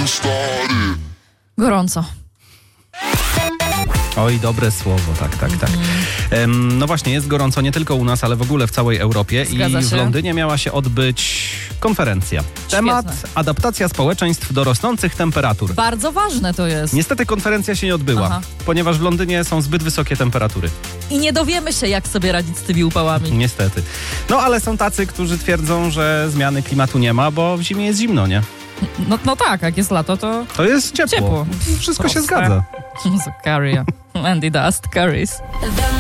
Gorąco. Oj, dobre słowo, tak. No właśnie, jest gorąco nie tylko u nas, ale w ogóle w całej Europie. Zgadza I w się. Londynie miała się odbyć konferencja. Temat: adaptacja społeczeństw do rosnących temperatur. Bardzo ważne to jest. Niestety konferencja się nie odbyła, Aha. ponieważ w Londynie są zbyt wysokie temperatury. I nie dowiemy się, jak sobie radzić z tymi upałami. Niestety. No ale są tacy, którzy twierdzą, że zmiany klimatu nie ma, bo w zimie jest zimno, nie? No tak, jak jest lato, to To jest ciepło. ciepło. Wszystko się Proste. zgadza. So carry. Andy Dust carries. The